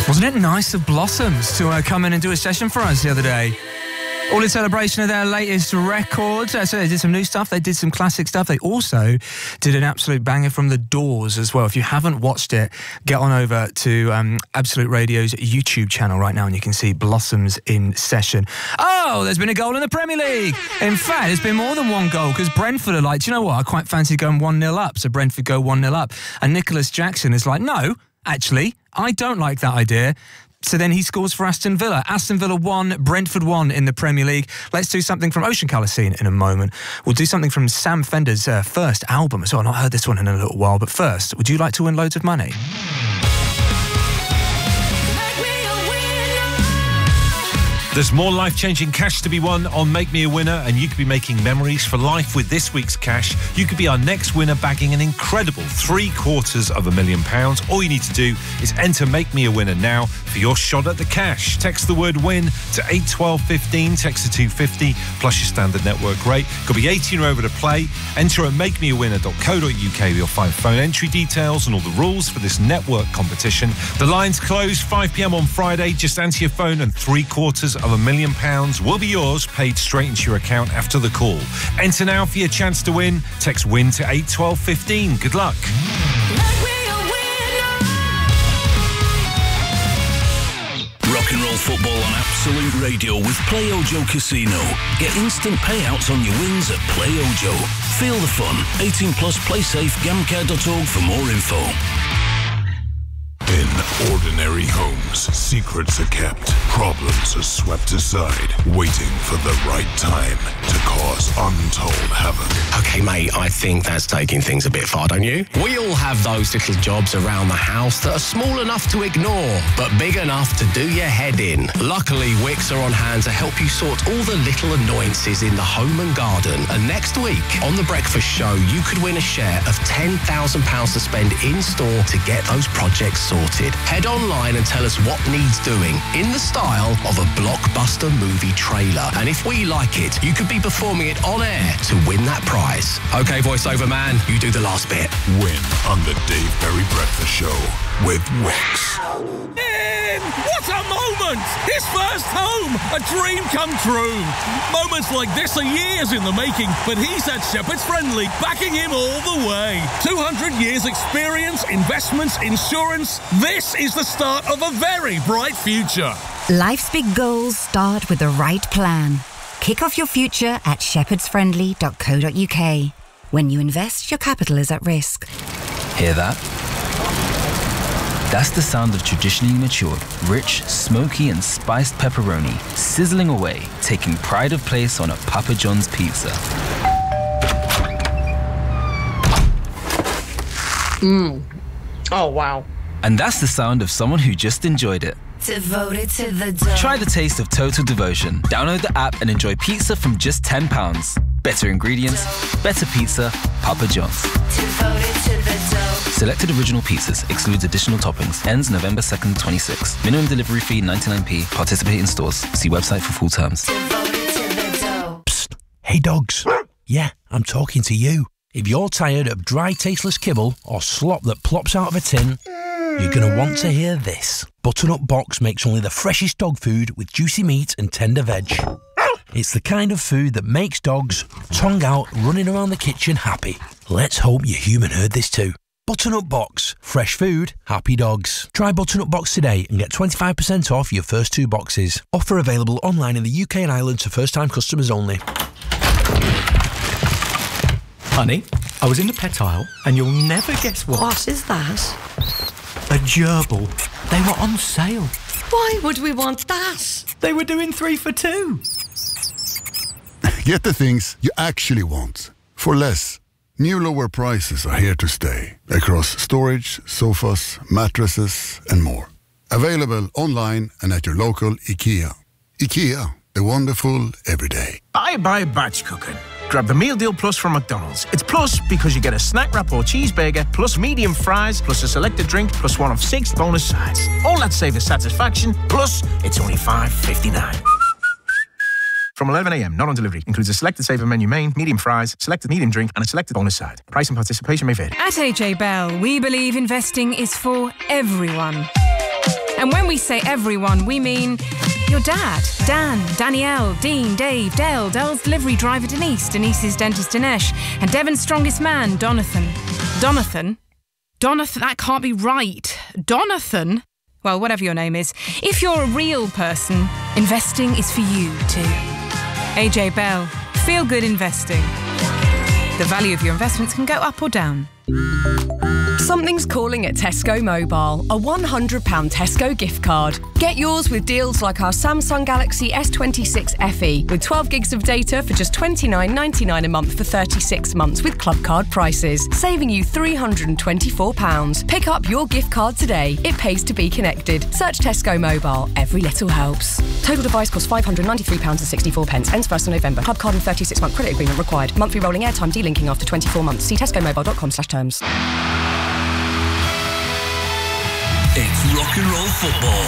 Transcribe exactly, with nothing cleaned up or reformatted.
Wasn't it nice of Blossoms to uh, come in and do a session for us the other day? All in celebration of their latest record. Uh, so they did some new stuff, they did some classic stuff. They also did an absolute banger from The Doors as well. If you haven't watched it, get on over to um, Absolute Radio's YouTube channel right now and you can see Blossoms in session. Oh, there's been a goal in the Premier League. In fact, there's been more than one goal because Brentford are like, do you know what? I quite fancy going one nil up. So Brentford go one nil up. And Nicholas Jackson is like, no, actually, I don't like that idea. So then he scores for Aston Villa. Aston Villa won, Brentford won in the Premier League. Let's do something from Ocean Colour Scene in a moment. We'll do something from Sam Fender's uh, first album as well. I've not heard this one in a little while. But first, would you like to win loads of money? There's more life-changing cash to be won on Make Me a Winner, and you could be making memories for life with this week's cash. You could be our next winner, bagging an incredible three quarters of a million pounds. All you need to do is enter Make Me a Winner now for your shot at the cash. Text the word WIN to eight twelve fifteen, text to two fifty, plus your standard network rate. Got to be eighteen or over to play. Enter at make me a winner dot co dot U K. You'll find phone entry details and all the rules for this network competition. The lines close five p.m. on Friday. Just answer your phone and three quarters of a million pounds will be yours, paid straight into your account after the call. Enter now for your chance to win. Text WIN to eight twelve fifteen. Good luck. Rock and roll football on Absolute Radio with PlayOjo Casino. Get instant payouts on your wins at PlayOjo. Feel the fun. eighteen plus, play safe, gamcare dot org for more info. In ordinary homes, secrets are kept, problems are swept aside, waiting for the right time to cause untold havoc. Okay, mate, I think that's taking things a bit far, don't you? We all have those little jobs around the house that are small enough to ignore, but big enough to do your head in. Luckily, Wix are on hand to help you sort all the little annoyances in the home and garden. And next week, on The Breakfast Show, you could win a share of ten thousand pounds to spend in-store to get those projects sorted. Head online and tell us what needs doing in the style of a blockbuster movie trailer. And if we like it, you could be performing it on air to win that prize. Okay, voiceover man, you do the last bit. Win on the Dave Berry Breakfast Show with Wix. In! What a moment! His first home! A dream come true! Moments like this are years in the making, but he's at Shepherd's Friendly, backing him all the way. two hundred years experience, investments, insurance. This is the start of a very bright future. Life's big goals start with the right plan. Kick off your future at shepherds friendly dot co dot U K. When you invest, your capital is at risk. Hear that? That's the sound of traditionally matured, rich, smoky and spiced pepperoni sizzling away, taking pride of place on a Papa John's pizza. Mmm. Oh, wow. And that's the sound of someone who just enjoyed it. Devoted to the dough. Try the taste of total devotion. Download the app and enjoy pizza from just ten pounds. Better ingredients, better pizza, Papa John's. Devoted to the dough. Selected original pizzas. Excludes additional toppings. Ends November second, twenty-six. Minimum delivery fee ninety-nine p. Participate in stores. See website for full terms. Devoted to the dough. Psst. Hey dogs. Yeah, I'm talking to you. If you're tired of dry, tasteless kibble or slop that plops out of a tin, you're going to want to hear this. Butternut Box makes only the freshest dog food with juicy meat and tender veg. It's the kind of food that makes dogs, tongue out, running around the kitchen happy. Let's hope your human heard this too. Butternut Box. Fresh food, happy dogs. Try Butternut Box today and get twenty-five percent off your first two boxes. Offer available online in the U K and Ireland to first-time customers only. Honey, I was in the pet aisle and you'll never guess what. What is that? A gerbil. They were on sale. Why would we want that? They were doing three for two. Get the things you actually want for less. New lower prices are here to stay across storage, sofas, mattresses and more. Available online and at your local IKEA. IKEA, the wonderful everyday. I buy batch cooking. Grab the Meal Deal Plus from McDonald's. It's plus because you get a snack wrap or cheeseburger, plus medium fries, plus a selected drink, plus one of six bonus sides. All that saving satisfaction, plus it's only five fifty-nine. From eleven a.m, not on delivery. Includes a selected saver menu main, medium fries, selected medium drink, and a selected bonus side. Price and participation may vary. At A J Bell, we believe investing is for everyone. And when we say everyone, we mean your dad, Dan, Danielle, Dean, Dave, Dale, Dale's delivery driver Denise, Denise's dentist Dinesh, and Devon's strongest man, Donathan. Donathan? Donathan, that can't be right. Donathan? Well, whatever your name is. If you're a real person, investing is for you too. A J Bell, feel good investing. The value of your investments can go up or down. Something's calling at Tesco Mobile. A one hundred pounds Tesco gift card. Get yours with deals like our Samsung Galaxy S twenty-six F E with twelve gigs of data for just twenty-nine ninety-nine a month for thirty-six months with club card prices, saving you three hundred twenty-four pounds. Pick up your gift card today. It pays to be connected. Search Tesco Mobile. Every little helps. Total device costs five hundred ninety-three pounds sixty-four. Ends first of November. Club card and thirty-six month credit agreement required. Monthly rolling airtime delinking after twenty-four months. See tesco mobile dot com slash terms. It's rock and roll football